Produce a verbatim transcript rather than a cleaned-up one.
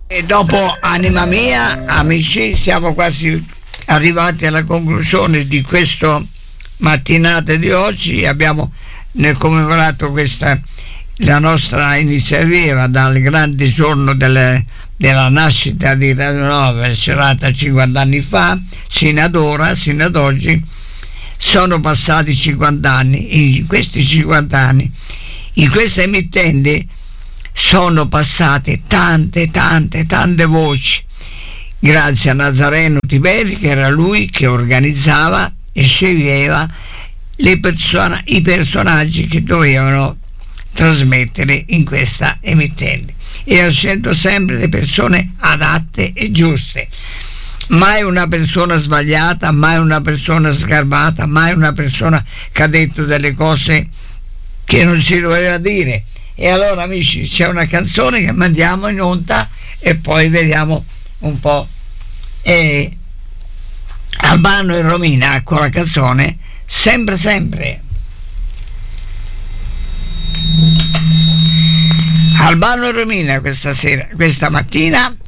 E dopo Anima Mia, amici, siamo quasi arrivati alla conclusione di questa mattinata di oggi. Abbiamo nel commemorato questa la nostra iniziativa dal grande giorno delle, della nascita di Radio Nova, serata cinquanta anni fa, sino ad ora, sino ad oggi. Sono passati cinquanta anni. In questi cinquanta anni, in questa emittente, sono passate tante, tante, tante voci, grazie a Nazareno Tiberi, che era lui che organizzava e sceglieva le persone, i personaggi che dovevano trasmettere in questa emittente, e ha scelto sempre le persone adatte e giuste, mai una persona sbagliata, mai una persona sgarbata, mai una persona che ha detto delle cose che non si doveva dire. E allora, amici, c'è una canzone che mandiamo in onda e poi vediamo un po'. E Albano e Romina con la canzone Sempre Sempre. Albano e Romina questa sera, questa mattina